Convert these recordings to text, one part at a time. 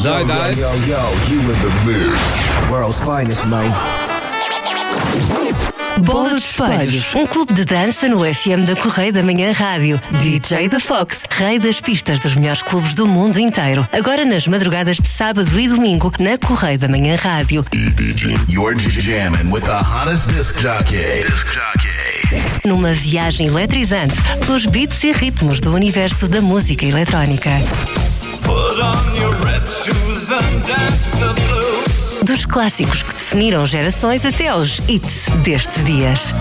Die Die. Yo, you in the mood. World's finest, man. Bola dos Espelhos, um clube de dança no FM da Correia da Manhã Rádio. DJ da Fox, rei das pistas dos melhores clubes do mundo inteiro. Agora nas madrugadas de sábado e domingo, na Correia da Manhã Rádio. You're jamming with the hottest disc jockey. Numa viagem eletrizante pelos beats e ritmos do universo da música eletrónica. Put on your red shoes and dance the blues. Dos clássicos que definiram gerações até aos hits destes dias.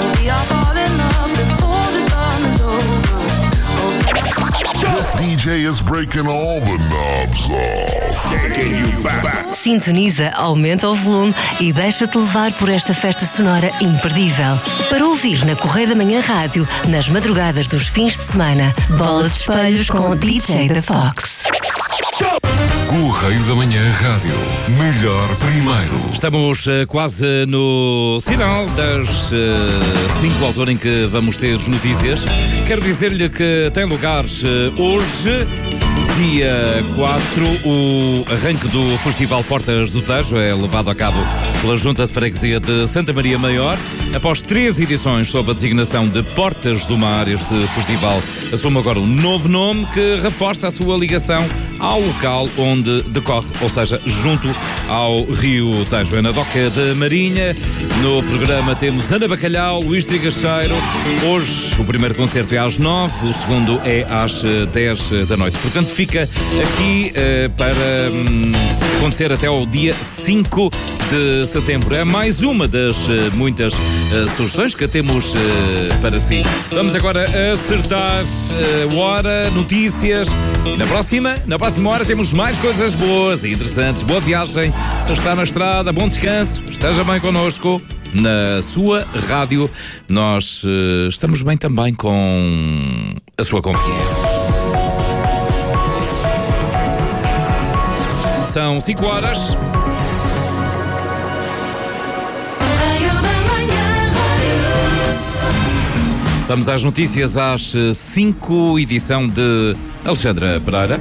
This DJ is breaking all the knobs off. Taking you back. Sintoniza, aumenta o volume e deixa-te levar por esta festa sonora imperdível. Para ouvir na Correia da Manhã Rádio, nas madrugadas dos fins de semana, Bola de Espelhos com o DJ da Fox. Correio da Manhã Rádio. Melhor primeiro. Estamos quase no sinal das 5, altura em que vamos ter notícias. Quero dizer-lhe que tem lugar hoje, dia 4, o arranque do Festival Portas do Tejo. É levado a cabo pela Junta de Freguesia de Santa Maria Maior. Após 3 edições sob a designação de Portas do Mar, este festival assume agora um novo nome que reforça a sua ligação ao local onde decorre, ou seja, junto ao Rio Tejo. É na Doca de Marinha. No programa temos Ana Bacalhau, Luís Trigacheiro. Hoje o primeiro concerto é às 9, o segundo é às 10 da noite. Portanto, fica aqui para acontecer até ao dia 5 de setembro. É mais uma das muitas sugestões que temos para si. Vamos agora acertar hora, notícias. Na próxima hora temos mais coisas boas e interessantes. Boa viagem, se está na estrada, bom descanso, esteja bem connosco na sua rádio. Nós estamos bem também com a sua companhia. São 5 horas. Vamos às notícias às 5, edição de Alexandra Pereira.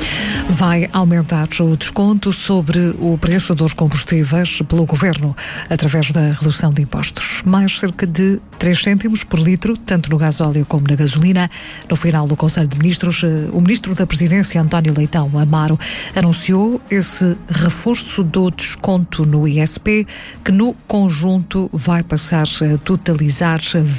Vai aumentar o desconto sobre o preço dos combustíveis pelo Governo, através da redução de impostos. Mais cerca de 3 cêntimos por litro, tanto no gasóleo como na gasolina. No final do Conselho de Ministros, o Ministro da Presidência, António Leitão Amaro, anunciou esse reforço do desconto no ISP, que no conjunto vai passar a totalizar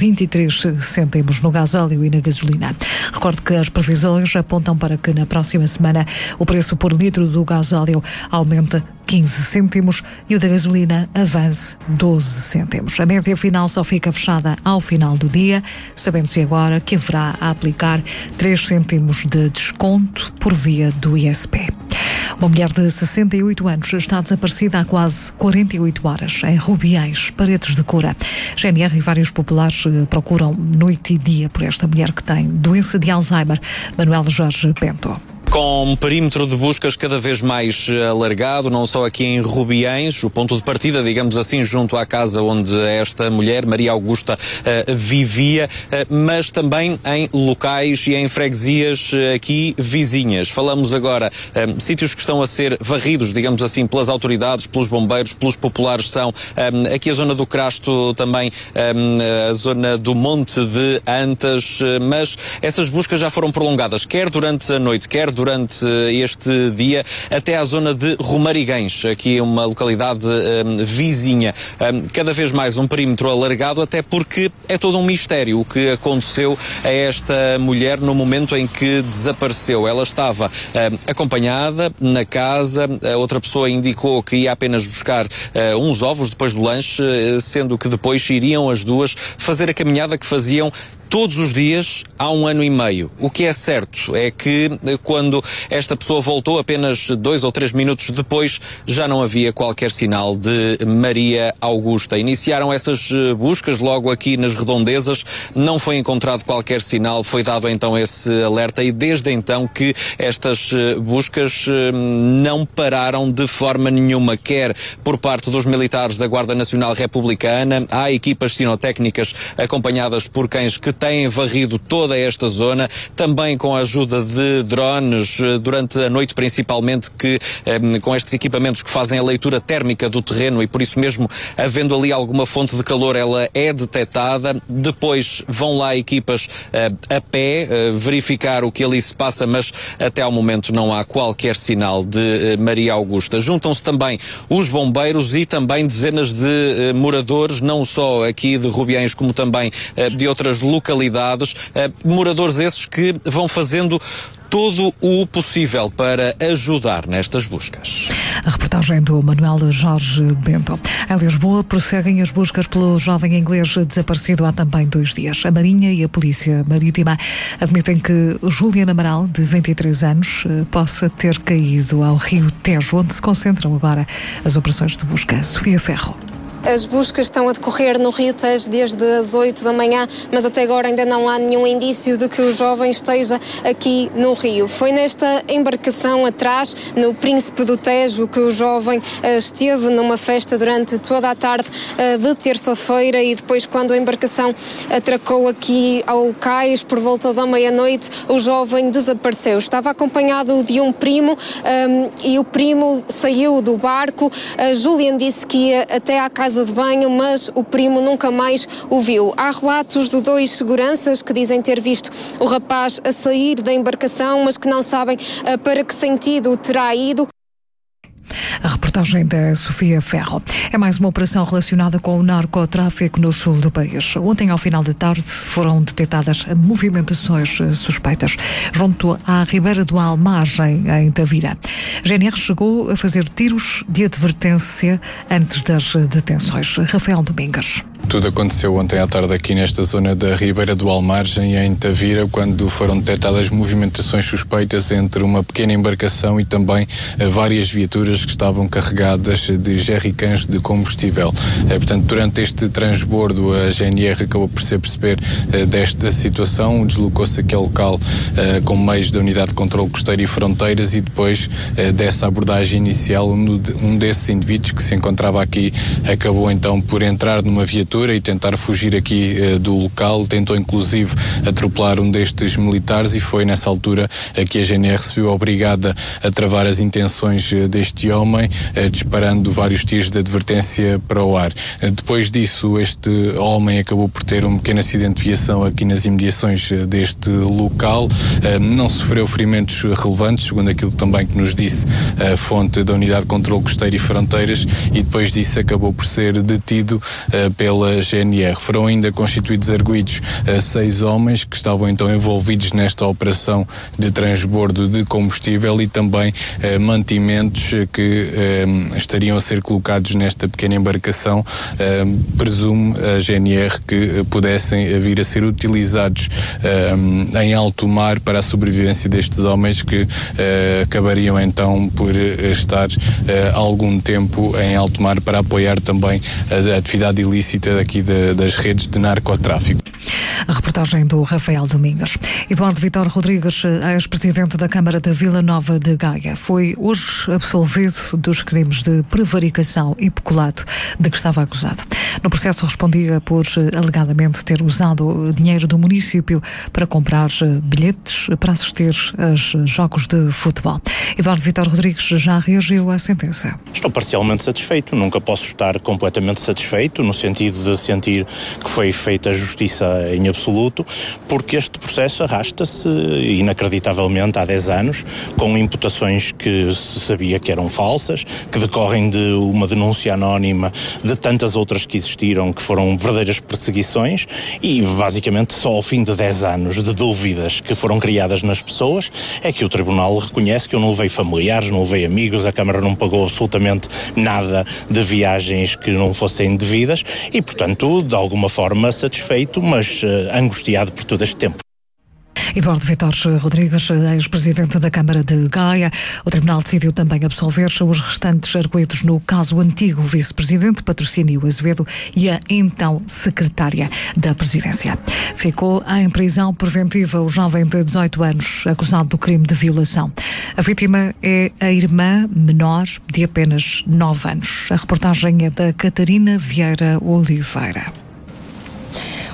23 cêntimos no gasóleo e na gasolina. Recordo que as previsões apontam para que na próxima semana o preço por litro do gasóleo aumenta 15 cêntimos e o da gasolina avance 12 cêntimos. A média final só fica fechada ao final do dia, sabendo-se agora que haverá a aplicar 3 cêntimos de desconto por via do ISP. Uma mulher de 68 anos está desaparecida há quase 48 horas em Rubiães, Paredes de Cura. GNR e vários populares procuram noite e dia por esta mulher que tem doença de Alzheimer. Manuel Jorge Bento. Com um perímetro de buscas cada vez mais alargado, não só aqui em Rubiães, o ponto de partida, digamos assim, junto à casa onde esta mulher, Maria Augusta, vivia, mas também em locais e em freguesias aqui vizinhas. Falamos agora sítios que estão a ser varridos, digamos assim, pelas autoridades, pelos bombeiros, pelos populares, são aqui a zona do Crasto, também a zona do Monte de Antas, mas essas buscas já foram prolongadas, quer durante a noite, quer durante este dia, até à zona de Romariguens, aqui uma localidade vizinha. Cada vez mais um perímetro alargado, até porque é todo um mistério o que aconteceu a esta mulher no momento em que desapareceu. Ela estava acompanhada na casa, a outra pessoa indicou que ia apenas buscar uns ovos depois do lanche, sendo que depois iriam as duas fazer a caminhada que faziam todos os dias há 1 ano e meio. O que é certo é que quando esta pessoa voltou, apenas 2 ou 3 minutos depois, já não havia qualquer sinal de Maria Augusta. Iniciaram essas buscas logo aqui nas redondezas, não foi encontrado qualquer sinal, foi dado então esse alerta e desde então que estas buscas não pararam de forma nenhuma, quer por parte dos militares da Guarda Nacional Republicana, há equipas sinotécnicas acompanhadas por cães que têm varrido toda esta zona, também com a ajuda de drones, durante a noite principalmente, que com estes equipamentos que fazem a leitura térmica do terreno e por isso mesmo, havendo ali alguma fonte de calor, ela é detectada. Depois vão lá equipas a pé verificar o que ali se passa, mas até ao momento não há qualquer sinal de Maria Augusta. Juntam-se também os bombeiros e também dezenas de moradores, não só aqui de Rubiães como também de outras localidades, moradores esses que vão fazendo todo o possível para ajudar nestas buscas. A reportagem do Manuel Jorge Bento. Em Lisboa prosseguem as buscas pelo jovem inglês desaparecido há também 2 dias. A Marinha e a Polícia Marítima admitem que Juliana Amaral, de 23 anos, possa ter caído ao rio Tejo, onde se concentram agora as operações de busca. Sofia Ferro. As buscas estão a decorrer no Rio Tejo desde as 8 da manhã, mas até agora ainda não há nenhum indício de que o jovem esteja aqui no rio. Foi nesta embarcação atrás, no Príncipe do Tejo, que o jovem esteve numa festa durante toda a tarde de terça-feira e depois, quando a embarcação atracou aqui ao cais por volta da meia-noite, o jovem desapareceu. Estava acompanhado de um primo e o primo saiu do barco. A Juliana disse que ia até à casa de banho, mas o primo nunca mais o viu. Há relatos de 2 seguranças que dizem ter visto o rapaz a sair da embarcação, mas que não sabem para que sentido terá ido. A reportagem da Sofia Ferro. É mais uma operação relacionada com o narcotráfico no sul do país. Ontem, ao final de tarde, foram detectadas movimentações suspeitas junto à Ribeira do Almargem, em Tavira. A GNR chegou a fazer tiros de advertência antes das detenções. Rafael Domingas. Tudo aconteceu ontem à tarde aqui nesta zona da Ribeira do Almargem, em Tavira, quando foram detectadas movimentações suspeitas entre uma pequena embarcação e também várias viaturas que estavam carregadas de jerrycans de combustível. Portanto, durante este transbordo, a GNR acabou por se aperceber desta situação, deslocou-se aqui ao local com meios da Unidade de Controlo Costeiro e Fronteiras e depois dessa abordagem inicial, um desses indivíduos que se encontrava aqui acabou então por entrar numa viatura e tentar fugir aqui do local, tentou inclusive atropelar um destes militares e foi nessa altura que a GNR se viu obrigada a travar as intenções deste homem, disparando vários tiros de advertência para o ar. Depois disso, este homem acabou por ter um pequeno acidente de viação aqui nas imediações deste local, não sofreu ferimentos relevantes, segundo aquilo também que nos disse a fonte da Unidade de Controlo Costeiro e Fronteiras, e depois disso acabou por ser detido pela GNR. Foram ainda constituídos arguidos 6 homens que estavam então envolvidos nesta operação de transbordo de combustível e também mantimentos que estariam a ser colocados nesta pequena embarcação, presume a GNR que pudessem vir a ser utilizados em alto mar para a sobrevivência destes homens que acabariam então por estar algum tempo em alto mar para apoiar também a atividade ilícita aqui das redes de narcotráfico. A reportagem do Rafael Domingas. Eduardo Vitor Rodrigues, ex-presidente da Câmara da Vila Nova de Gaia, foi hoje absolvido dos crimes de prevaricação e peculato de que estava acusado. No processo respondia por alegadamente ter usado dinheiro do município para comprar bilhetes para assistir aos jogos de futebol. Eduardo Vitor Rodrigues já reagiu à sentença. Estou parcialmente satisfeito, nunca posso estar completamente satisfeito, no sentido de sentir que foi feita justiça em absoluto, porque este processo arrasta-se inacreditavelmente há 10 anos, com imputações que se sabia que eram falsas, que decorrem de uma denúncia anónima, de tantas outras que existiram, que foram verdadeiras perseguições, e basicamente só ao fim de 10 anos de dúvidas que foram criadas nas pessoas, é que o Tribunal reconhece que eu não levei familiares, não levei amigos, a Câmara não pagou absolutamente nada de viagens que não fossem devidas e, portanto, de alguma forma satisfeito, mas angustiado por todo este tempo. Eduardo Vitor Rodrigues, ex-presidente da Câmara de Gaia. O Tribunal decidiu também absolver os restantes arguidos no caso antigo vice-presidente Patrocínio Azevedo e a então secretária da Presidência. Ficou em prisão preventiva o jovem de 18 anos acusado do crime de violação. A vítima é a irmã menor de apenas 9 anos. A reportagem é da Catarina Vieira Oliveira.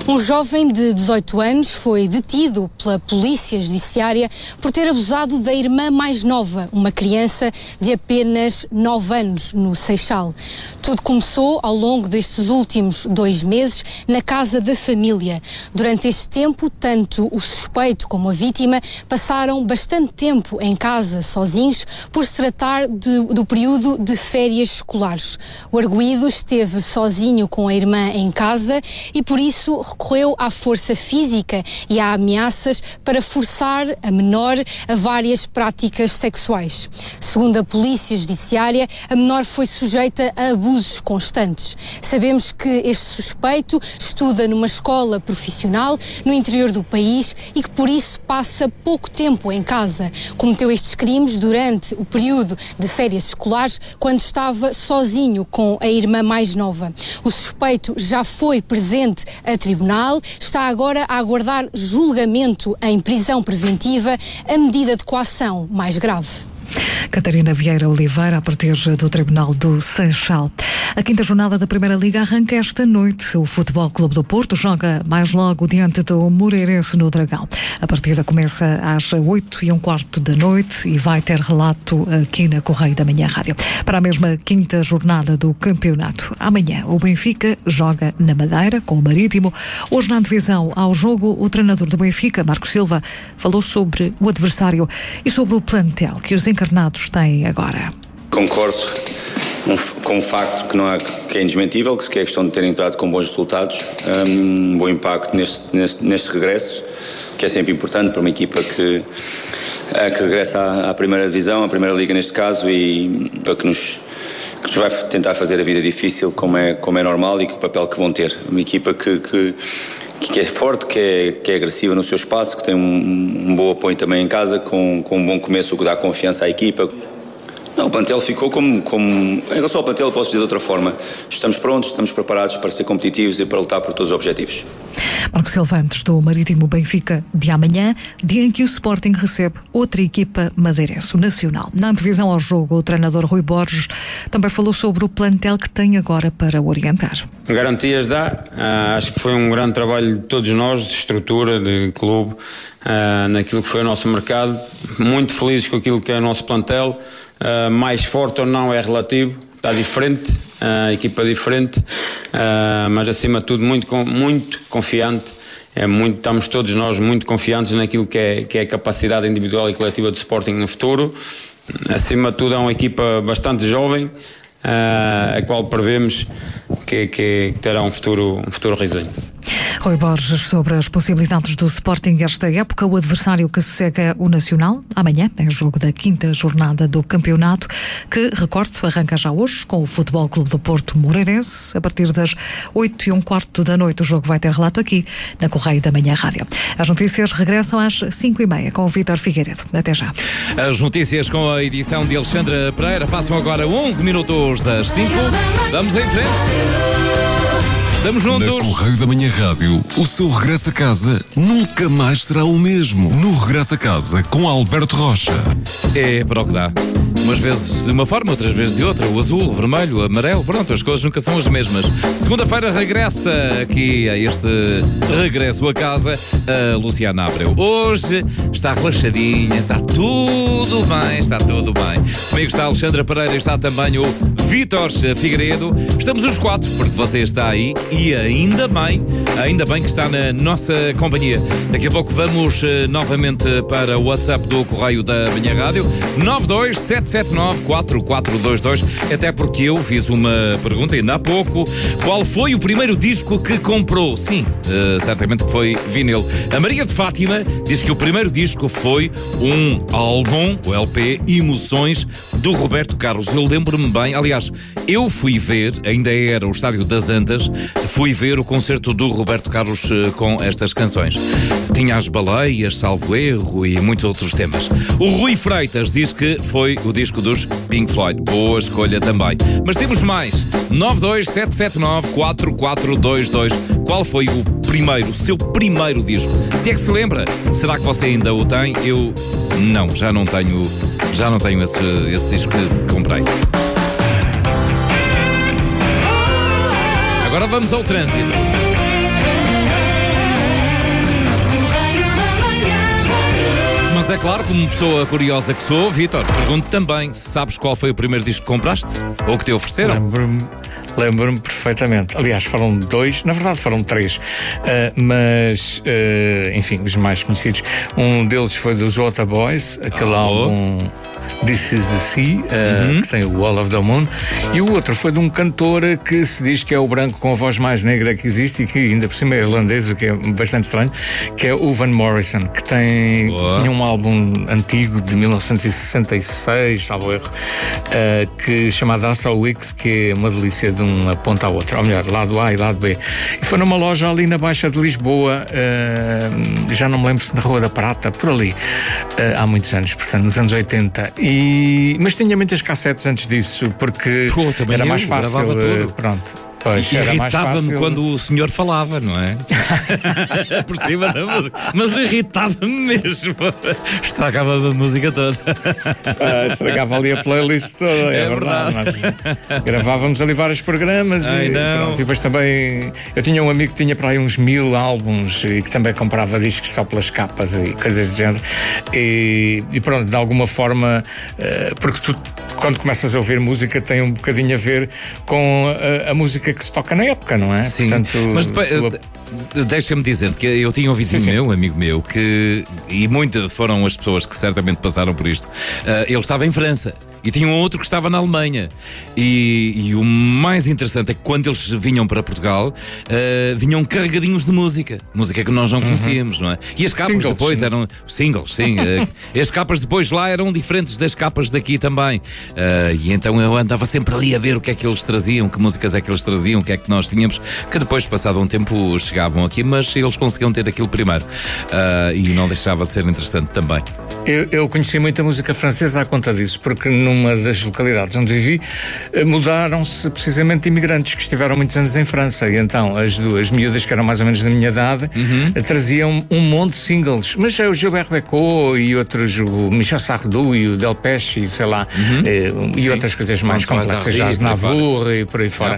Um jovem de 18 anos foi detido pela Polícia Judiciária por ter abusado da irmã mais nova, uma criança de apenas 9 anos, no Seixal. Tudo começou ao longo destes últimos 2 meses na casa da família. Durante este tempo, tanto o suspeito como a vítima passaram bastante tempo em casa sozinhos por se tratar do período de férias escolares. O arguido esteve sozinho com a irmã em casa e por isso recorreu à força física e a ameaças para forçar a menor a várias práticas sexuais. Segundo a Polícia Judiciária, a menor foi sujeita a abusos constantes. Sabemos que este suspeito estuda numa escola profissional no interior do país e que por isso passa pouco tempo em casa. Cometeu estes crimes durante o período de férias escolares, quando estava sozinho com a irmã mais nova. O suspeito já foi presente a tribunal, está agora a aguardar julgamento em prisão preventiva, a medida de coação mais grave. Catarina Vieira Oliveira, a partir do Tribunal do Seixal. A 5ª jornada da Primeira Liga arranca esta noite. O Futebol Clube do Porto joga mais logo diante do Moreirense no Dragão. A partida começa às 8h15 da noite e vai ter relato aqui na Correio da Manhã Rádio. Para a mesma 5ª jornada do campeonato. Amanhã o Benfica joga na Madeira com o Marítimo. Hoje na antevisão ao jogo, o treinador do Benfica, Marco Silva, falou sobre o adversário e sobre o plantel que os encarnados têm agora. Concordo com o facto que é indesmentível, que é questão de terem entrado com bons resultados, um bom impacto neste regresso, que é sempre importante para uma equipa que regressa à primeira divisão, à Primeira Liga neste caso, e para que nos vai tentar fazer a vida difícil como é normal e com o papel que vão ter. Uma equipa que é forte, que é agressiva no seu espaço, que tem um bom apoio também em casa, com um bom começo, o que dá confiança à equipa. Não, o plantel ficou como... Em relação ao plantel, posso dizer de outra forma. Estamos prontos, estamos preparados para ser competitivos e para lutar por todos os objetivos. Marco Silva, antes do Marítimo Benfica de amanhã, dia em que o Sporting recebe outra equipa madeirense, o Nacional. Na antevisão ao jogo, o treinador Rui Borges também falou sobre o plantel que tem agora para o orientar. Garantias dá. Acho que foi um grande trabalho de todos nós, de estrutura, de clube, naquilo que foi o nosso mercado. Muito felizes com aquilo que é o nosso plantel. Mais forte ou não é relativo, está diferente, a equipa diferente, mas acima de tudo muito confiante. Estamos todos nós muito confiantes naquilo que é a capacidade individual e coletiva do Sporting no futuro. Acima de tudo é uma equipa bastante jovem, a qual prevemos que terá um futuro risonho. Rui Borges sobre as possibilidades do Sporting esta época. O adversário que se segue é o Nacional. Amanhã é jogo da 5ª jornada do campeonato, que, recordo, arranca já hoje com o Futebol Clube do Porto Moreirense. A partir das 8h15 da noite o jogo vai ter relato aqui na Correio da Manhã Rádio. As notícias regressam às 5h30 com o Vítor Figueiredo. Até já. As notícias com a edição de Alexandra Pereira passam agora 11 minutos das 5. Vamos em frente. Estamos juntos. Na Correio da Manhã Rádio, o seu regresso a casa nunca mais será o mesmo. No Regresso a Casa, com Alberto Rocha. É para o que dá. Umas vezes de uma forma, outras vezes de outra. O azul, o vermelho, o amarelo, pronto, as coisas nunca são as mesmas. Segunda-feira regressa aqui a este regresso a casa a Luciana Abreu. Hoje está relaxadinha, está tudo bem, está tudo bem. Comigo está a Alexandra Pereira, está também o Vítor Figueiredo. Estamos os 4, porque você está aí e ainda bem que está na nossa companhia. Daqui a pouco vamos novamente para o WhatsApp do Correio da Manhã Rádio, 927794422, até porque eu fiz uma pergunta ainda há pouco: qual foi o primeiro disco que comprou? Sim, certamente que foi vinil. A Maria de Fátima diz que o primeiro disco foi um álbum, o LP Emoções, do Roberto Carlos. Eu lembro-me bem, aliás, eu fui ver, ainda era o Estádio das Antas, fui ver o concerto do Roberto Carlos com estas canções. Tinha As Baleias, Salvo Erro e muitos outros temas. O Rui Freitas diz que foi o disco dos Pink Floyd. Boa escolha também. Mas temos mais. 927794422. Qual foi o seu primeiro disco? Se é que se lembra, será que você ainda o tem? Eu não, já não tenho esse disco que comprei. Agora vamos ao trânsito. Mas é claro, como pessoa curiosa que sou, Vítor, pergunto também, sabes qual foi o primeiro disco que compraste? Ou que te ofereceram? Lembro-me perfeitamente. Aliás, foram 2, na verdade foram 3. Mas, enfim, os mais conhecidos. Um deles foi dos Waterboys, aquele álbum This Is The Sea, que tem o Wall of the Moon. E o outro foi de um cantor que se diz que é o branco com a voz mais negra que existe e que ainda por cima é irlandês, o que é bastante estranho, que é o Van Morrison, que tinha um álbum antigo de 1966, salvo erro, que chamado Astral Weeks, que é uma delícia de uma ponta à outra, ou melhor, lado A e lado B. E foi numa loja ali na Baixa de Lisboa, já não me lembro se na Rua da Prata, por ali, há muitos anos, portanto, nos anos 80. Mas tinha muitas cassetes antes disso, porque era mais fácil. Pronto. Pois, irritava-me quando o senhor falava, não é? Por cima da música. Mas irritava-me mesmo. Estragava a música toda. Estragava ali a playlist toda, é verdade. Mas gravávamos ali vários programas e depois também. Eu tinha um amigo que tinha para aí uns 1000 álbuns e que também comprava discos só pelas capas e coisas do género. E pronto, de alguma forma, porque tu, quando começas a ouvir música, tem um bocadinho a ver com a música que se toca na época, não é? Sim, portanto, mas depois, deixa-me dizer que eu tinha um vizinho amigo meu, e muitas foram as pessoas que certamente passaram por isto. Ele estava em França e tinha um outro que estava na Alemanha. E o mais interessante é que quando eles vinham para Portugal, vinham carregadinhos de música que nós não conhecíamos, não é? E as capas depois eram singles, sim. E as capas depois lá eram diferentes das capas daqui também. E então eu andava sempre ali a ver o que é que eles traziam, que músicas é que eles traziam, o que é que nós tínhamos, que depois, passado um tempo, chegavam aqui, mas eles conseguiam ter aquilo primeiro. E não deixava de ser interessante também. Eu conheci muita música francesa à conta disso, porque numa das localidades onde vivi mudaram-se precisamente imigrantes que estiveram muitos anos em França, e então as duas miúdas que eram mais ou menos da minha idade traziam um monte de singles, mas o Gilbert Bécaud e outros, o Michel Sardou e o Delpech e sei lá, e outras coisas mais complexas, Jazz Navour e por aí fora.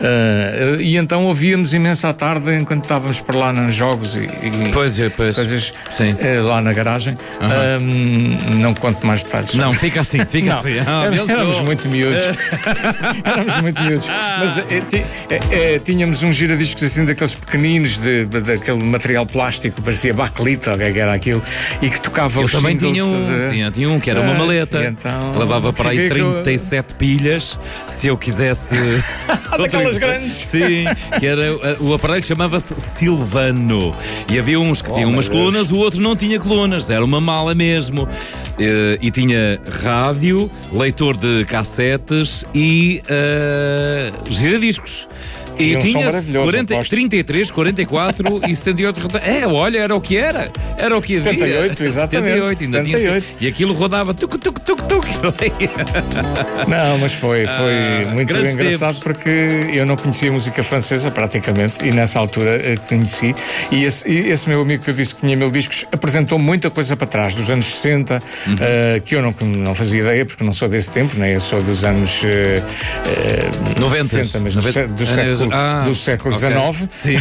E então ouvíamos imenso à tarde enquanto estávamos por lá nos jogos e coisas lá na garagem. Não conto mais detalhes. Não, fica assim. Éramos muito miúdos. Mas tínhamos uns giradiscos assim daqueles pequeninos, daquele material plástico, parecia bakelite, ou o que era aquilo, e que tocava os singles. Também tinha um que era uma maleta. Então, levava para aí 37 pilhas, se eu quisesse. Daquelas grandes. Sim, que era, o aparelho chamava-se Silvano. E havia uns que tinham umas colunas, o outro não tinha colunas, era uma mala mesmo. E tinha rádio, leitor de cassetes e giradiscos. E tinha 33, 44 e 78. Olha, era o que era. Era o que havia. 78, exatamente. 78, ainda tinha. E aquilo rodava tuc. Não, mas foi muito engraçado porque eu não conhecia música francesa praticamente, e nessa altura conheci. E esse meu amigo que eu disse que tinha 1000 discos apresentou muita coisa para trás, dos anos 60, que eu não fazia ideia, porque não sou desse tempo, nem eu sou dos anos 90, 60, mas do século XIX. Sim.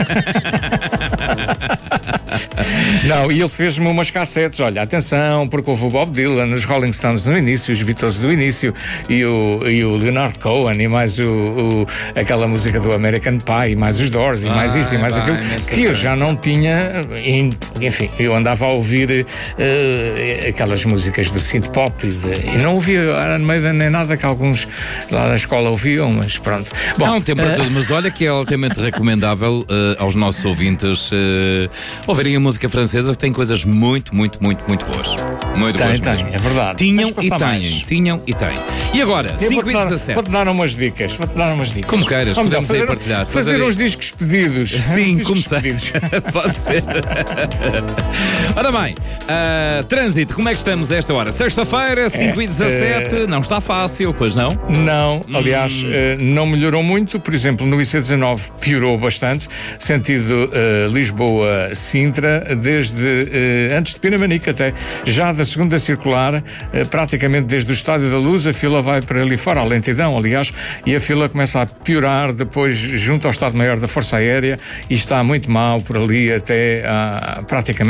Não, e ele fez-me umas cassetes, olha, atenção, porque houve o Bob Dylan, os Rolling Stones no início, os Beatles do início, e o Leonard Cohen, e mais aquela música do American Pie, e mais os Doors, e mais isto, e mais aquilo, que eu já não tinha, enfim, eu andava a ouvir aquelas músicas de synth pop, e não ouvia Iron Maiden nem nada que alguns lá da escola ouviam, mas pronto. Bom, há um tempo para tudo, mas olha que é altamente recomendável aos nossos ouvintes ouvirem a música francesa, que tem coisas muito boas. Muito boas mesmo. É verdade. Tinham e têm. E agora, 5 e 17. Vou-te dar umas dicas. Como queiras, podemos aí partilhar. Fazer uns discos pedidos. Sim, comecei. Pode ser. Ora bem, trânsito, como é que estamos a esta hora? Sexta-feira, 5 e 17. Não está fácil, pois não? Não, aliás, não melhorou muito. Por exemplo, no IC19 piorou bastante. Sentido Lisboa-Sintra, desde antes de Pinamanique até, já da segunda circular, praticamente desde o Estádio da Luz, a fila vai para ali fora, a lentidão, aliás, e a fila começa a piorar depois junto ao Estado-Maior da Força Aérea, e está muito mal por ali até praticamente ao Palácio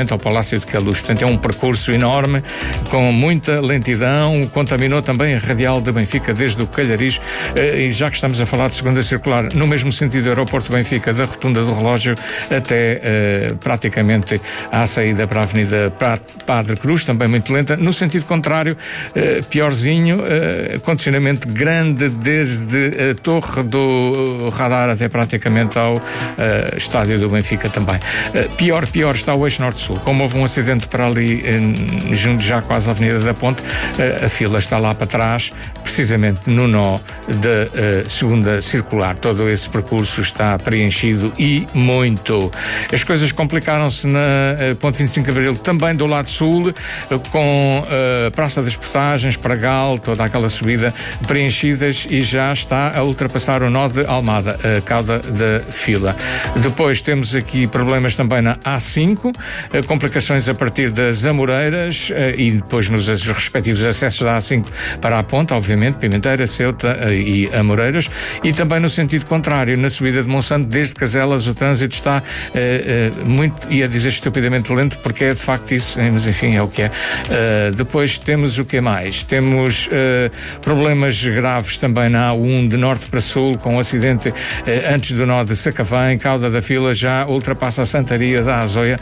Plácido que a Luz. Portanto, é um percurso enorme, com muita lentidão, contaminou também a radial de Benfica, desde o Calhariz, e já que estamos a falar de segunda circular, no mesmo sentido do aeroporto de Benfica, da Rotunda do Relógio, até praticamente à saída para a Avenida Padre Cruz, também muito lenta. No sentido contrário, piorzinho, condicionamento grande desde a torre do radar até praticamente ao estádio do Benfica também. Pior está o eixo norte-sul. Como houve um acidente para ali, junto já quase à Avenida da Ponte, a fila está lá para trás, precisamente no nó da segunda circular. Todo esse percurso está preenchido e muito. As coisas complicaram-se na Ponte 25 de Abril, também do lado sul, com a Praça das Portagens, Pragal, toda aquela subida preenchidas, e já está a ultrapassar o nó de Almada, a cauda da fila. Depois temos aqui problemas também na A5, complicações a partir das Amoreiras e depois nos respectivos acessos da A5 para a Ponte, obviamente, Pimenteira, Ceuta e Amoreiras, e também no sentido contrário, na subida de Monsanto, desde Caselas, o trânsito está muito, ia dizer estupidamente lento, porque é de facto isso, mas enfim, é o que é. Depois temos o que mais? Temos problemas graves também na A1 de norte para sul, com um acidente antes do nó de Sacavém, cauda da fila já ultrapassa a Santaria da Azóia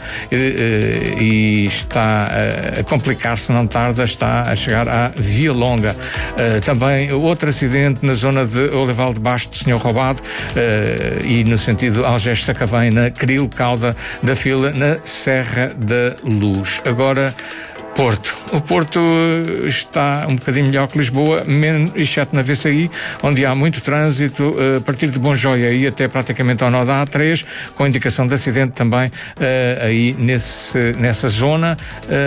e está a complicar-se, não tarda, está a chegar à Via Longa. Também outro acidente na zona de Olival de Baixo de Senhor Roubado e no sentido Algés-Sacavém, na Cril, cauda da fila, na Serra da Luz. Agora, Porto. O Porto está um bocadinho melhor que Lisboa, exceto na VCI, onde há muito trânsito, a partir de Bonjoia e até praticamente ao nó da A3, com indicação de acidente também aí nessa zona,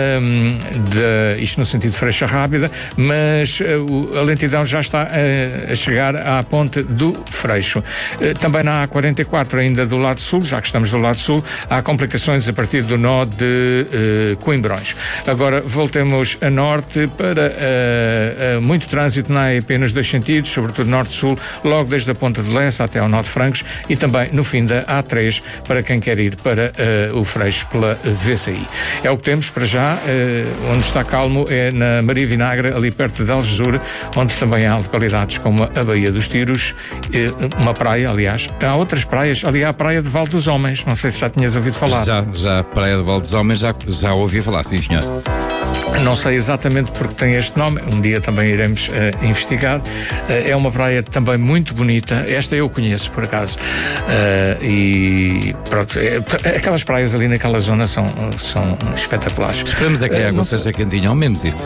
isto no sentido de Freixa Rábida, mas a lentidão já está a chegar à ponte do Freixo. Também na A44, ainda do lado sul, já que estamos do lado sul, há complicações a partir do nó de Coimbrões. Agora, voltemos a norte para muito trânsito na AEP nos dois sentidos, sobretudo norte-sul, logo desde a Ponta de Lessa até ao nó de Francos, e também no fim da A3 para quem quer ir para o Freixo pela VCI. É o que temos para já. Onde está calmo é na Maria Vinagre, ali perto de Algesur, onde também há localidades como a Baía dos Tiros, uma praia, aliás. Há outras praias, ali há a praia de Val dos Homens, não sei se já tinhas ouvido falar. Já a praia de Val dos Homens já ouvi falar, sim senhor. Não sei exatamente porque tem este nome, um dia também iremos investigar. É uma praia também muito bonita, esta eu conheço por acaso, e pronto, aquelas praias ali naquela zona são espetaculares. Esperamos é que a água seja quentinha, ao menos isso.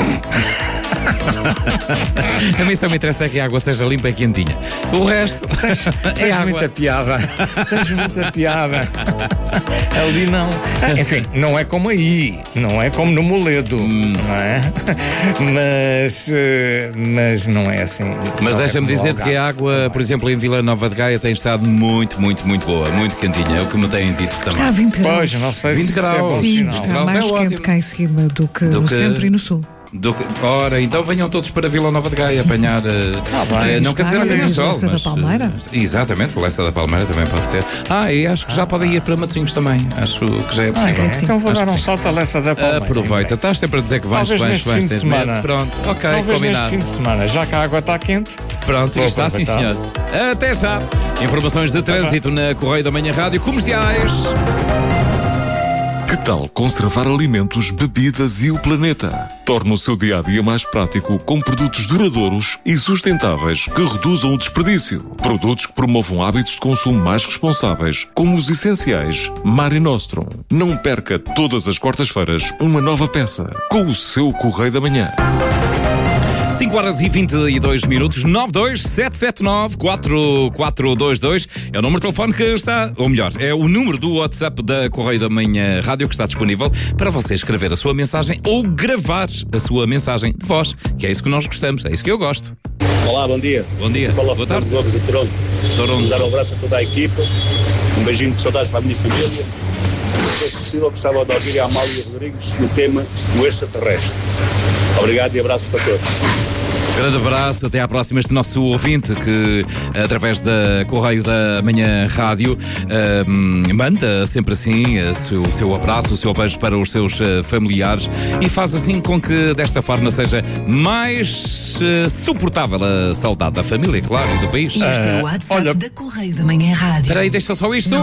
A mim só me interessa é que a água seja limpa e quentinha. O resto tens muita piada. Tens muita piada. Ali não. Enfim, não é como aí, não é como no Moledo, não é? Mas não é assim. Mas deixa-me dizer-te que a água, por exemplo, em Vila Nova de Gaia tem estado muito, muito, muito boa, muito quentinha, é o que me têm dito também. Está a 20 graus. Pois, não sei 20 se graus. É sim, está mais quente cá em cima do que no centro e no sul. Ora, então venham todos para Vila Nova de Gaia apanhar. Não quer dizer apanhar sol, mas. Lessa da Palmeira? Exatamente, Lessa da Palmeira também pode ser. E acho que já podem ir para Matosinhos também. Acho que já é possível. Então vou dar um salto a Lessa da Palmeira. Aproveita, estás sempre a dizer que vais neste fim de semana. Pronto, ok, talvez combinado. Neste fim de semana, já que a água está quente. Pronto, e está sim, senhor. Até já. Informações de trânsito na Correio da Manhã Rádio Comerciais. Que tal conservar alimentos, bebidas e o planeta? Torne o seu dia-a-dia mais prático com produtos duradouros e sustentáveis que reduzam o desperdício. Produtos que promovam hábitos de consumo mais responsáveis, como os essenciais Mare Nostrum. Não perca todas as quartas-feiras uma nova peça com o seu Correio da Manhã. 5 horas e 22 minutos, 927794422 é o número de telefone que está, ou melhor, é o número do WhatsApp da Correio da Manhã Rádio que está disponível para você escrever a sua mensagem ou gravar a sua mensagem de voz, que é isso que nós gostamos, é isso que eu gosto. Olá, bom dia. Bom dia. Boa tarde. De Toronto. Dar um abraço a toda a equipa, um beijinho de saudades para a minha família. Se fosse possível, gostava de ouvir a Amália Rodrigues no tema do extraterrestre. Obrigado e abraços para todos. Grande abraço, até à próxima. Este nosso ouvinte que, através da Correio da Manhã Rádio, manda sempre assim o seu abraço, o seu beijo para os seus familiares e faz assim com que desta forma seja mais suportável a saudade da família, claro, e do país. Este é o WhatsApp da Correio da Manhã Rádio. Espera aí, deixa só isto.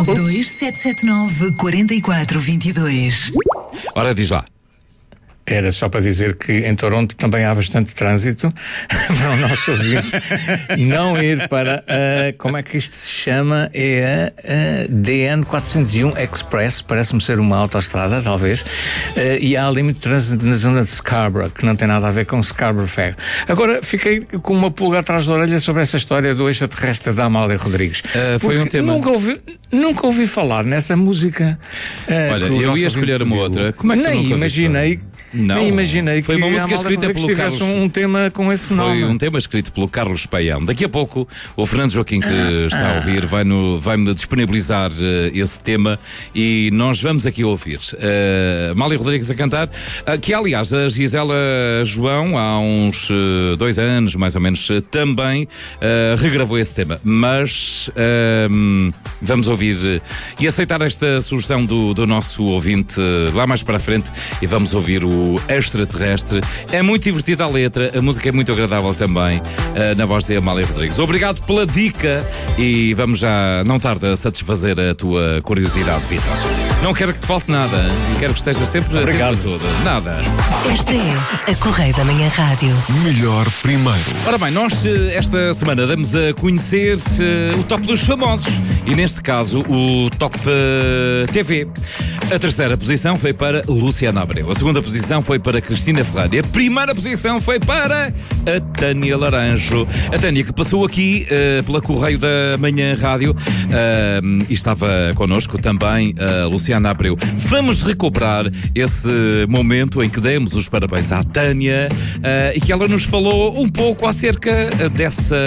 92779-4422. Ora, diz lá. Era só para dizer que em Toronto também há bastante trânsito para o nosso ouvinte não ir para como é que isto se chama? É a DN 401 Express, parece-me ser uma autoestrada, talvez, e há ali muito trânsito na zona de Scarborough, que não tem nada a ver com Scarborough Fair. Agora, fiquei com uma pulga atrás da orelha sobre essa história do extraterrestre da Amália Rodrigues. Foi um tema. Nunca ouvi falar nessa música. Olha, eu ia escolher uma outra. Como é que nem imaginei. Não. Nem imaginei foi que uma música escrita pelo Carlos. Um tema com esse nome. Foi um tema escrito pelo Carlos Paião. Daqui a pouco o Fernando Joaquim, que está a ouvir, vai-me disponibilizar esse tema e nós vamos aqui ouvir. Amália Rodrigues a cantar, que aliás a Gisela João há uns 2 anos, mais ou menos, também regravou esse tema. Mas vamos ouvir e aceitar esta sugestão do nosso ouvinte lá mais para a frente e vamos ouvir o Extraterrestre. É muito divertida a letra, a música é muito agradável também, na voz de Amália Rodrigues. Obrigado pela dica e vamos já, não tarda, a satisfazer a tua curiosidade, Vitor. Não quero que te falte nada e quero que estejas sempre obrigado a toda. Nada. Esta é a Correio da Manhã Rádio. Melhor primeiro. Ora bem, nós esta semana damos a conhecer o top dos famosos e neste caso o top TV. A terceira posição foi para Luciana Abreu. A segunda posição foi para Cristina Ferreira. E a primeira posição foi para a Tânia Laranjo. A Tânia que passou aqui pela Correio da Manhã Rádio e estava connosco também a Luciana Abreu. Vamos recuperar esse momento em que demos os parabéns à Tânia e que ela nos falou um pouco acerca dessa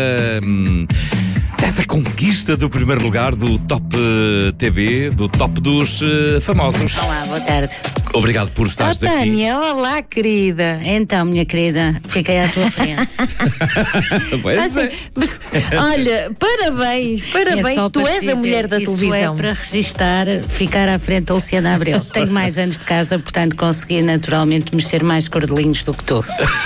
conquista do primeiro lugar do Top TV, do Top dos famosos. Olá, boa tarde. Obrigado por estares aqui. Tânia, olá, querida. Então, minha querida, fiquei à tua frente. Assim, olha, parabéns, tu és a mulher da televisão. É para registar, ficar à frente da Luciana Abreu. Tenho mais anos de casa, portanto consegui naturalmente mexer mais cordelinhos do que tu.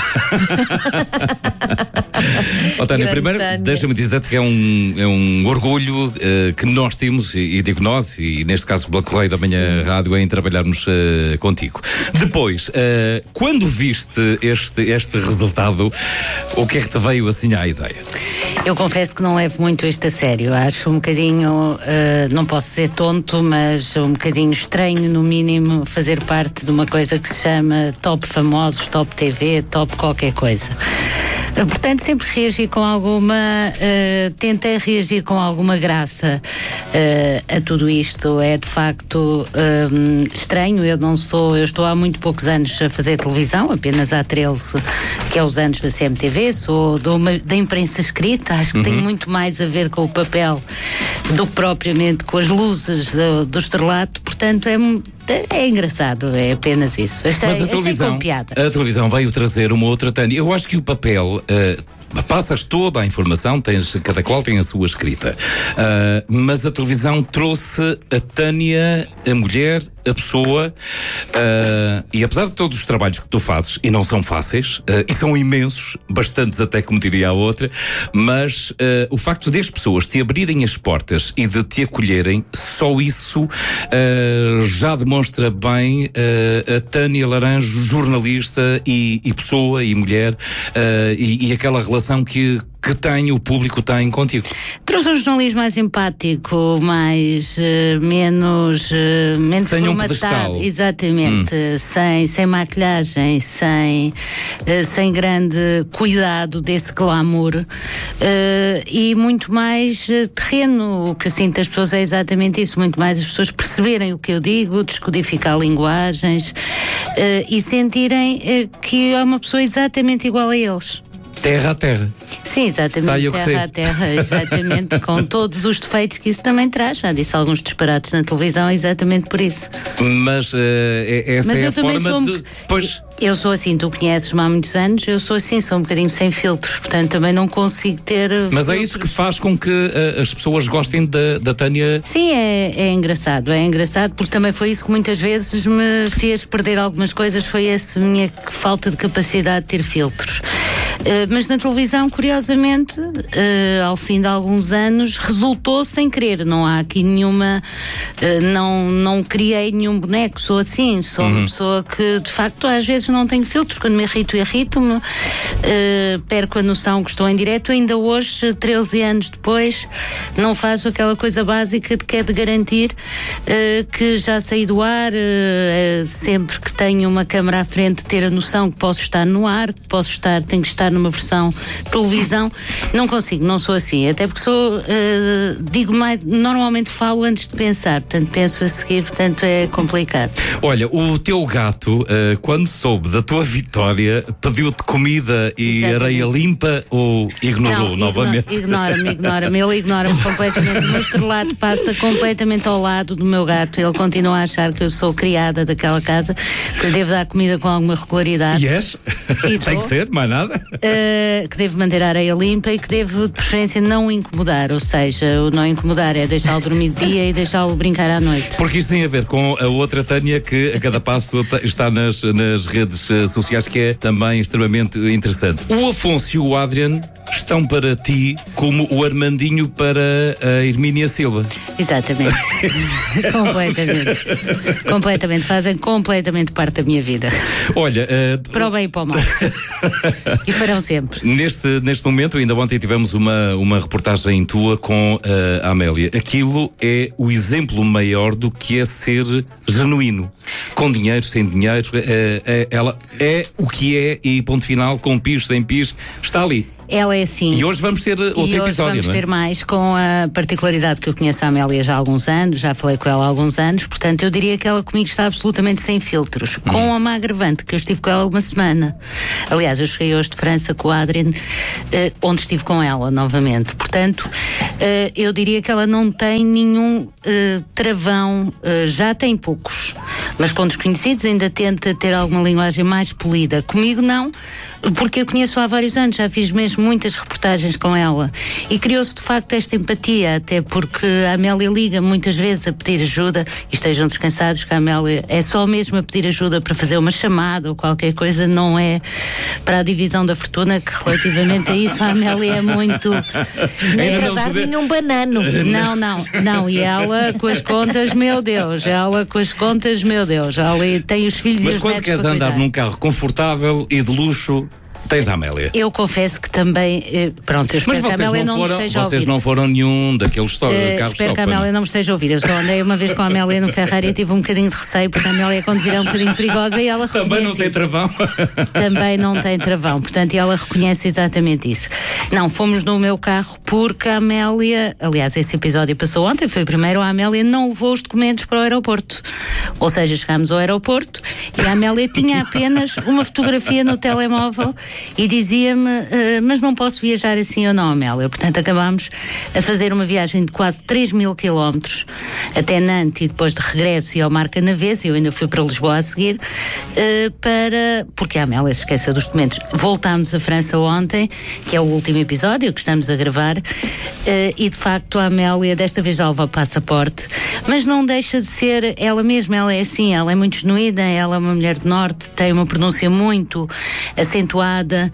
Tânia, primeiro deixa-me dizer-te que é um orgulho que nós temos, e digo nós, e neste caso pela Correio da Manhã Rádio, em trabalharmos contigo. Depois, quando viste este resultado, o que é que te veio assim à ideia? Eu confesso que não levo muito isto a sério. Acho um bocadinho, não posso dizer tonto, mas um bocadinho estranho, no mínimo, fazer parte de uma coisa que se chama Top Famosos, Top TV, Top qualquer coisa. Portanto, sempre reagi com alguma, tentei reagir com alguma graça a tudo isto. É de facto estranho. Eu estou há muito poucos anos a fazer televisão, apenas há 13, que é os anos da CMTV, sou da imprensa escrita, acho que tem muito mais a ver com o papel do que propriamente com as luzes do estrelato, portanto é engraçado, é apenas isso. Mas a televisão veio trazer uma outra Tânia. Eu acho que o papel passas toda a informação, cada qual tem a sua escrita, mas a televisão trouxe a Tânia, a mulher, a pessoa, e apesar de todos os trabalhos que tu fazes, e não são fáceis, e são imensos, bastantes até, como diria a outra, mas o facto de as pessoas te abrirem as portas e de te acolherem, só isso já demonstra bem a Tânia Laranjo, jornalista e pessoa e mulher, e aquela relação que o público tem contigo. Trouxe um jornalismo mais empático, menos sem um pedestal. Exatamente, sem maquilhagem, sem grande cuidado desse glamour, e muito mais terreno. O que sinto as pessoas é exatamente isso, muito mais as pessoas perceberem o que eu digo, descodificar linguagens, e sentirem que é uma pessoa exatamente igual a eles. terra a terra. Sim, exatamente, Sai o que terra a terra, exatamente, com todos os defeitos que isso também traz. Já disse alguns disparates na televisão, exatamente por isso. Mas essa Mas é eu a também forma sou de... Pois... Eu sou assim, tu conheces-me há muitos anos, eu sou assim, sou um bocadinho sem filtros, portanto também não consigo ter... Mas é isso que faz com que as pessoas gostem da Tânia? Sim, é engraçado porque também foi isso que muitas vezes me fez perder algumas coisas, foi essa minha falta de capacidade de ter filtros. Mas na televisão, curiosamente, ao fim de alguns anos, resultou sem querer. Não há aqui nenhuma... não criei nenhum boneco, sou assim, sou uma pessoa que, de facto, às vezes não tenho filtros. Quando me irrito-me, perco a noção que estou em direto. Ainda hoje, 13 anos depois, não faço aquela coisa básica que é de garantir que já saí do ar, sempre que tenho uma câmara à frente, ter a noção que posso estar no ar, que tenho que estar numa versão de televisão. Não consigo, não sou assim, até porque normalmente falo antes de pensar, portanto penso a seguir, portanto é complicado. Olha, o teu gato, quando soube da tua vitória, pediu-te comida e areia limpa ou ignorou novamente? Ignora-me, ele ignora-me completamente. O meu estrelato passa completamente ao lado do meu gato, ele continua a achar que eu sou criada daquela casa, que eu devo dar comida com alguma regularidade. Tem que ser, mais nada. Que devo manter a areia limpa e que devo, de preferência, não incomodar. Ou seja, o não incomodar é deixá-lo dormir de dia e deixá-lo brincar à noite. Porque isto tem a ver com a outra Tânia que a cada passo está nas redes sociais, que é também extremamente interessante. O Afonso e o Adrian estão para ti como o Armandinho para a Hermínia Silva. Exatamente. Completamente. Fazem completamente parte da minha vida. Olha... para o bem e para o mal. E farão sempre. Neste momento, ainda ontem tivemos uma reportagem tua com a Amélia. Aquilo é o exemplo maior do que é ser genuíno. Com dinheiro, sem dinheiro. Ela é o que é e ponto final, com pis, sem pis, está ali. Ela é assim. E hoje vamos ter outro episódio, hoje vamos ter mais, com a particularidade que eu conheço a Amélia já há alguns anos, já falei com ela há alguns anos, portanto eu diria que ela comigo está absolutamente sem filtros, com uma agravante, que eu estive com ela uma semana. Aliás, eu cheguei hoje de França com o Adrien, onde estive com ela novamente. Portanto, eu diria que ela não tem nenhum travão, já tem poucos, mas com desconhecidos ainda tenta ter alguma linguagem mais polida. Comigo não, porque eu conheço há vários anos, já fiz mesmo muitas reportagens com ela e criou-se de facto esta empatia, até porque a Amélia liga muitas vezes a pedir ajuda e estejam descansados que a Amélia é só mesmo a pedir ajuda para fazer uma chamada ou qualquer coisa, não é para a divisão da fortuna, que relativamente a isso a Amélia é muito... Nem para dar nenhum banano. Não, e ela com as contas, meu Deus, ela tem os filhos e os netos. Mas quando queres andar num carro confortável e de luxo, tens a Amélia. Eu confesso que também, pronto, eu espero que a Amélia não me esteja a ouvir. Vocês não foram nenhum daqueles carros espero que a Amélia não me esteja a ouvir. Eu só andei uma vez com a Amélia no Ferrari e tive um bocadinho de receio, porque a Amélia a conduzir é um bocadinho perigosa e ela reconhece Também não tem travão. Também não tem travão, portanto ela reconhece exatamente isso. Não, fomos no meu carro porque a Amélia, aliás esse episódio passou ontem, foi o primeiro, a Amélia não levou os documentos para o aeroporto. Ou seja, chegámos ao aeroporto e a Amélia tinha apenas uma fotografia no telemóvel e dizia-me, mas não posso viajar assim ou não, Amélia. Portanto, acabámos a fazer uma viagem de quase 3.000 quilómetros até Nantes e depois de regresso e ao Mar Canavês, e eu ainda fui para Lisboa a seguir, porque a Amélia se esqueceu dos documentos. Voltámos a França ontem, que é o último episódio que estamos a gravar, e de facto a Amélia desta vez já leva o passaporte, mas não deixa de ser ela mesma, ela é assim, ela é muito genuína, ela é uma mulher do Norte, tem uma pronúncia muito acentuada,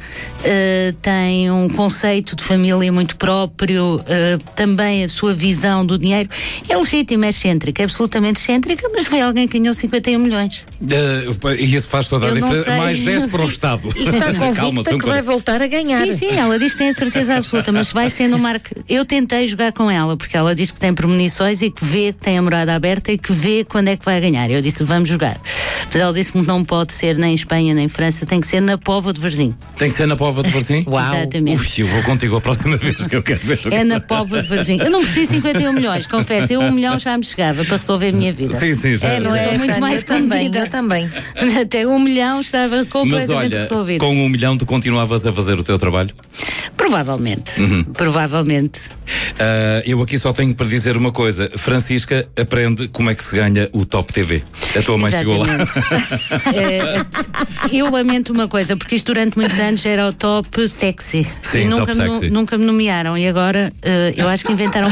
tem um conceito de família muito próprio, também a sua visão do dinheiro é legítima, é excêntrica, é absolutamente excêntrica, mas foi alguém que ganhou 51 milhões. E isso faz toda a diferença, mais 10 para o Estado. E está convicta que vai voltar a ganhar. Sim, ela diz que tem a certeza absoluta, mas vai sendo uma marca. Eu tentei jogar com ela, porque ela diz que tem premonições e que vê que tem a morada aberta e que vê quando é que vai ganhar. Eu disse, vamos jogar. Mas ela disse-me que não pode ser nem em Espanha nem em França, tem que ser na Póvoa de Varzim. Tem que ser na Póvoa de Varzim? Uau. Exatamente. Eu vou contigo a próxima vez que eu quero ver. É na Póvoa de Varzim. Eu não preciso de 51 milhões, confesso. Eu 1 milhão já me chegava para resolver a minha vida. Sim, já. Não é muito mais comedida. também. Até 1 milhão estava completamente resolvido. Com 1 milhão tu continuavas a fazer o teu trabalho? Provavelmente. Provavelmente. Eu aqui só tenho para dizer uma coisa. Francisca aprende como é que se ganha o Top TV. A tua mãe chegou lá. Eu lamento uma coisa, porque isto durante muitos anos era o Top Sexy. Sim, e Top nunca me nomearam. E agora eu acho que inventaram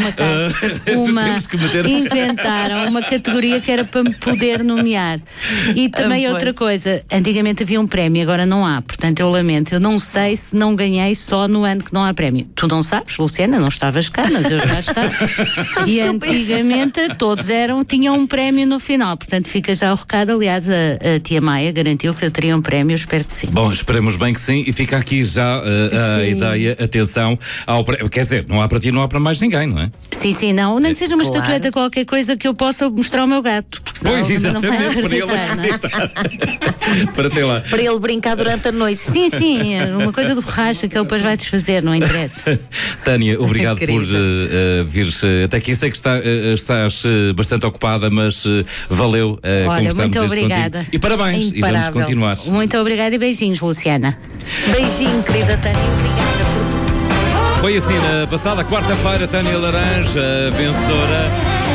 inventaram uma categoria que era para me poder nomear. E também outra coisa, antigamente havia um prémio, agora não há. Portanto, eu lamento. Eu não sei se não ganhei só no ano que não há prémio. Tu não sabes, Luciana, não estavas cá, mas eu já estava. E antigamente todos tinham um prémio no final. Portanto, fica já o recado. Aliás, a tia Maia garantiu que eu teria um prémio, eu espero que sim. Bom, esperemos bem que sim. E fica aqui já a ideia, atenção ao prémio. Quer dizer, não há para ti, não há para mais ninguém, não é? Sim, não. Nem que seja uma estatueta, qualquer coisa que eu possa mostrar ao meu gato. Pois, exatamente, para ele acreditar. Para ter lá. Para ele brincar durante a noite. Sim, uma coisa de borracha que ele depois vai desfazer, não interessa. Tânia, obrigado por vires até aqui. Sei que estás bastante ocupada, mas valeu conversarmos muito obrigada. E parabéns, e vamos continuar. Muito obrigada e beijinhos, Luciana. Beijinho, querida Tânia, obrigada por tudo. Foi assim, na passada quarta-feira, Tânia Laranja, vencedora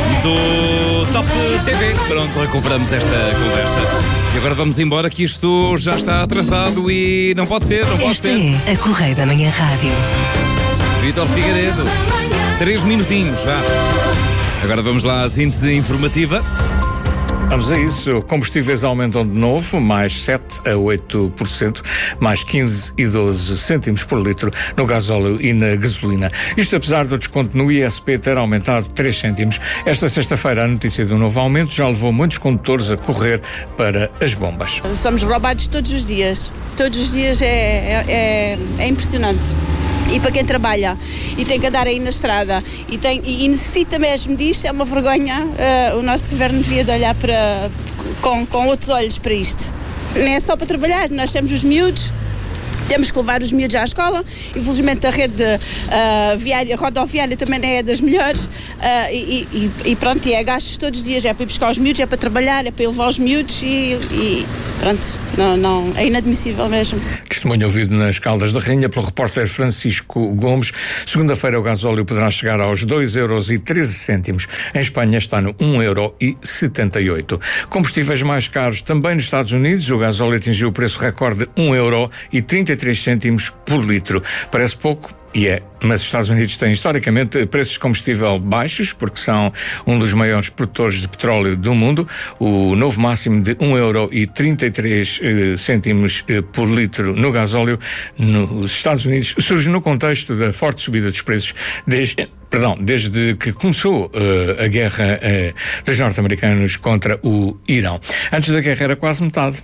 do Top TV. Pronto, recuperamos esta conversa. E agora vamos embora, que isto já está atrasado e não pode ser, É a Correio da Manhã Rádio. Vítor Figueiredo, 3 minutinhos, vá. Agora vamos lá à síntese informativa. Vamos a isso. Combustíveis aumentam de novo, mais 7% a 8%, mais 15 e 12 cêntimos por litro no gasóleo e na gasolina. Isto apesar do desconto no ISP ter aumentado 3 cêntimos. Esta sexta-feira a notícia do novo aumento já levou muitos condutores a correr para as bombas. Somos roubados todos os dias. Todos os dias é impressionante. E para quem trabalha e tem que andar aí na estrada e necessita mesmo disto, é uma vergonha. O nosso governo devia de olhar com outros olhos para isto. Não é só para trabalhar, nós temos os miúdos, temos que levar os miúdos à escola. Infelizmente a rede rodoviária também não é das melhores, e pronto, é gastos todos os dias, é para ir buscar os miúdos, é para trabalhar, é para ir levar os miúdos e pronto, não, é inadmissível mesmo. Testemunho ouvido nas Caldas da Rainha pelo repórter Francisco Gomes. Segunda-feira o gasóleo poderá chegar aos 2,13 €. Em Espanha está no 1,78 €. Combustíveis mais caros também nos Estados Unidos. O gasóleo atingiu o preço recorde de 1,33 € por litro. Parece pouco, e é, mas os Estados Unidos têm historicamente preços de combustível baixos, porque são um dos maiores produtores de petróleo do mundo. O novo máximo de 1,33 € por litro no gasóleo nos Estados Unidos surge no contexto da forte subida dos preços desde que começou a guerra dos norte-americanos contra o Irão. Antes da guerra era quase metade,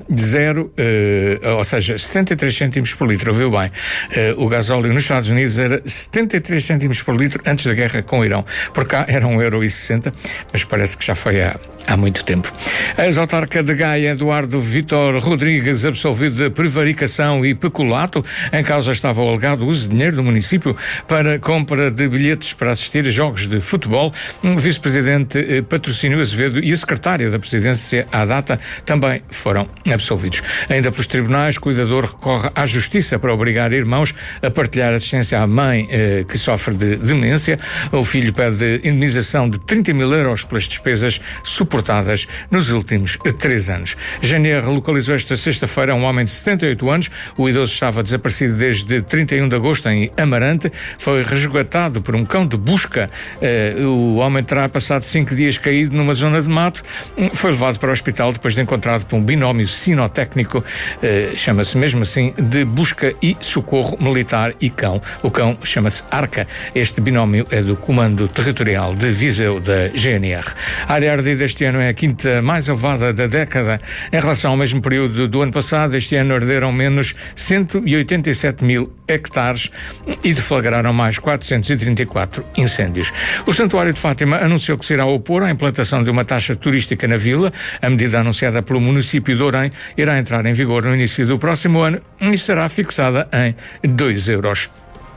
ou seja, 73 cêntimos por litro, ouviu bem. O gasóleo nos Estados Unidos era 73 cêntimos por litro antes da guerra com o Irão. Por cá era 1,60 €, mas parece que já foi há muito tempo. A ex-autarca de Gaia, Eduardo Vítor Rodrigues, absolvido de prevaricação e peculato. Em causa estava o alegado uso de dinheiro do município para compra de bilhetes para assistir a jogos de futebol. O vice-presidente Patrocínio Azevedo e a secretária da presidência à data também foram absolvidos. Ainda pelos tribunais, o cuidador recorre à justiça para obrigar irmãos a partilhar assistência à mãe que sofre de demência. O filho pede indemnização de 30 mil € pelas despesas suportadas nos últimos 3 anos. GNR localizou esta sexta-feira um homem de 78 anos. O idoso estava desaparecido desde 31 de agosto em Amarante. Foi resgatado por um cão de busca. O homem terá passado 5 dias caído numa zona de mato. Foi levado para o hospital depois de encontrado por um binómio sinotécnico, chama-se mesmo assim, de busca e socorro militar e cão. O cão chama-se Arca. Este binómio é do Comando Territorial de Viseu da GNR. A área ardida este ano é a quinta mais elevada da década. Em relação ao mesmo período do ano passado, este ano arderam menos 187 mil hectares e deflagraram mais 434 incêndios. O Santuário de Fátima anunciou que se irá opor à implantação de uma taxa turística na vila. A medida anunciada pelo município de Orém irá entrar em vigor no início do próximo ano e será fixada em 2 €.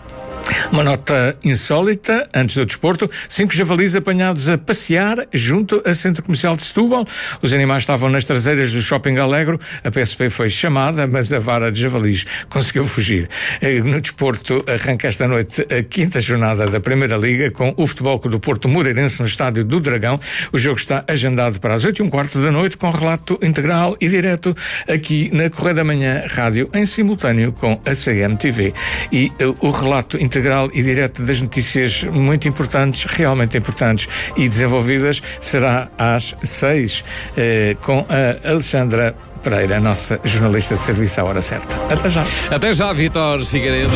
Uma nota insólita, antes do desporto, 5 javalis apanhados a passear junto ao Centro Comercial de Setúbal. Os animais estavam nas traseiras do Shopping Alegro. A PSP foi chamada, mas a vara de javalis conseguiu fugir. No desporto, arranca esta noite a 5ª jornada da Primeira Liga, com o Futebol Clube do Porto Moreirense no Estádio do Dragão. O jogo está agendado para as 8h15 da noite, com relato integral e direto aqui na Correio da Manhã Rádio, em simultâneo com a CMTV. E o relato integral e direto das notícias muito importantes, realmente importantes e desenvolvidas, será às 6, com a Alexandra Pereira, nossa jornalista de serviço à hora certa. Até já. Até já, Vítor Figueiredo.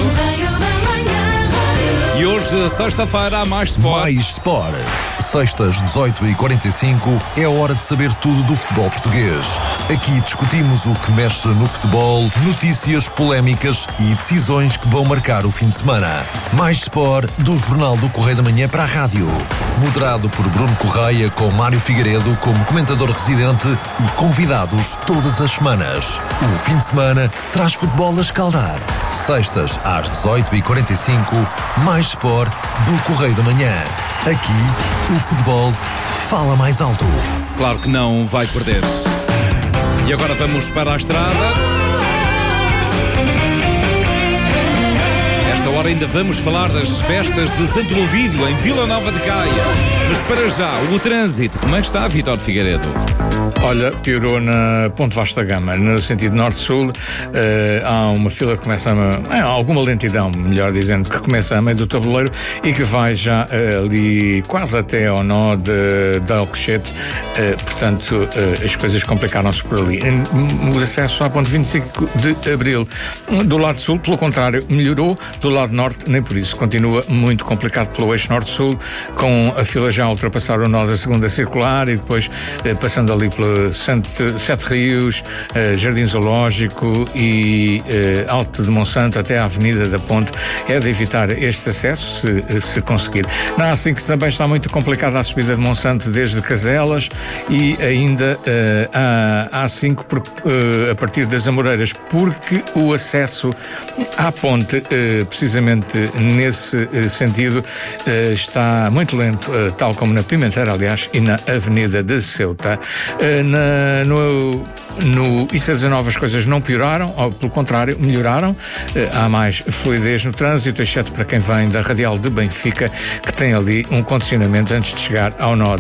E hoje, sexta-feira, há Mais Sport. Mais Sport. Sextas, 18h45, é a hora de saber tudo do futebol português. Aqui discutimos o que mexe no futebol, notícias, polémicas e decisões que vão marcar o fim de semana. Mais Sport, do Jornal do Correio da Manhã para a rádio. Moderado por Bruno Correia, com Mário Figueiredo como comentador residente e convidados todas as semanas. O fim de semana traz futebol a escaldar. Sextas, às 18h45, Mais Sport, do Correio da Manhã. Aqui, o futebol fala mais alto. Claro que não vai perder. E agora vamos para a estrada. Esta hora ainda vamos falar das festas de Santo Ovídio, em Vila Nova de Gaia. Mas para já, o trânsito, como é que está, Vítor Figueiredo? Olha, piorou na Ponte Vasta Gama, no sentido norte-sul. Há uma fila que começa alguma lentidão, melhor dizendo, que começa a meio do tabuleiro e que vai já ali quase até ao nó de Alcochete. Portanto, as coisas complicaram-se por ali. O acesso à Ponte 25 de Abril do lado sul, pelo contrário, melhorou. Do lado norte, nem por isso. Continua muito complicado pelo eixo norte-sul, com a fila já a ultrapassar o nó da segunda circular e depois passando ali pelo Sete Rios, Jardim Zoológico e Alto de Monsanto até à Avenida da Ponte. É de evitar este acesso, se conseguir. Na A5 também está muito complicada a subida de Monsanto desde Caselas e ainda a A5 a partir das Amoreiras, porque o acesso à ponte, precisamente nesse sentido, está muito lento, tal como na Pimenteira, aliás, e na Avenida de Ceuta. No IC19 as coisas não pioraram, ou pelo contrário, melhoraram. Há mais fluidez no trânsito, exceto para quem vem da Radial de Benfica, que tem ali um condicionamento antes de chegar ao nó